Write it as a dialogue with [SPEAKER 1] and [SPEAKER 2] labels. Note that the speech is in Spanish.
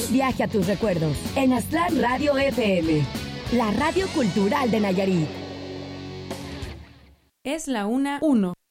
[SPEAKER 1] viaje a tus recuerdos en Aztlán Radio FM, la radio cultural de Nayarit.
[SPEAKER 2] Es la 1:01.